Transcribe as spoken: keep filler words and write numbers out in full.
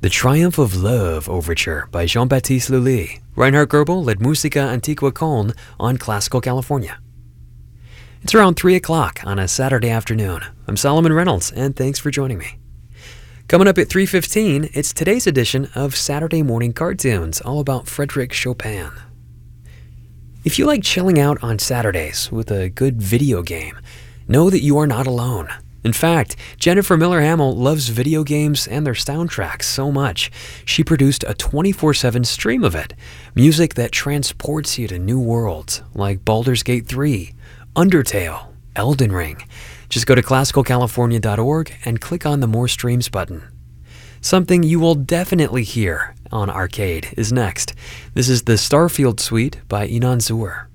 The Triumph of Love Overture by Jean-Baptiste Lully. Reinhard Goebel led Musica Antigua Köln on Classical California. It's around three o'clock on a Saturday afternoon. I'm Solomon Reynolds, and thanks for joining me. Coming up at three fifteen, it's today's edition of Saturday Morning Cartoons, all about Frédéric Chopin. If you like chilling out on Saturdays with a good video game, know that you are not alone. In fact, Jennifer Miller Hamill loves video games and their soundtracks so much, she produced a twenty-four seven stream of it, music that transports you to new worlds like Baldur's Gate three, Undertale, Elden Ring. Just go to classical california dot org and click on the More Streams button. Something you will definitely hear on Arcade is next. This is the Starfield Suite by Inan Zur.